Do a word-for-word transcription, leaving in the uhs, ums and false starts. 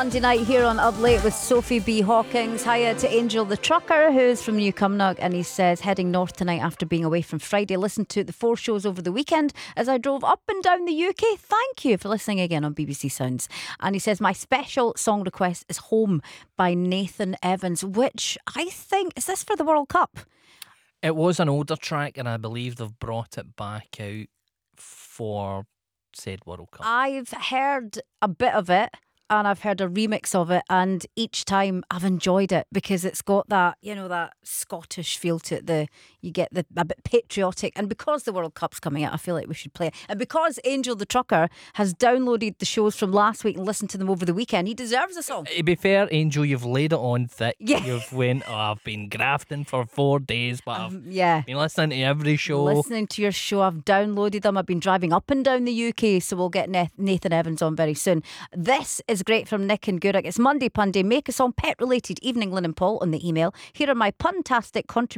Monday night here on Up Late with Sophie B. Hawkins. Hiya to Angel the Trucker, who's from New Cumnock, and he says, heading north tonight after being away from Friday. Listened to the four shows over the weekend as I drove up and down the U K. Thank you for listening again on B B C Sounds. And he says, my special song request is Home by Nathan Evans, which I think, is this for the World Cup? It was an older track, and I believe they've brought it back out for said World Cup. I've heard a bit of it, and I've heard a remix of it, and each time I've enjoyed it because it's got that, you know, that Scottish feel to it. The you get the a bit patriotic, and because the World Cup's coming out, I feel like we should play it. And because Angel the Trucker has downloaded the shows from last week and listened to them over the weekend, he deserves a song. To be fair, Angel, you've laid it on thick. Yeah. You've went, oh, I've been grafting for four days, but I've Um, yeah. been listening to every show. Listening to your show, I've downloaded them. I've been driving up and down the U K, so we'll get Nathan Evans on very soon. This is great from Nick and Gourak. It's Monday Punday. Make a song pet related. Evening Lynn and Paul on the email. Here are my puntastic contributions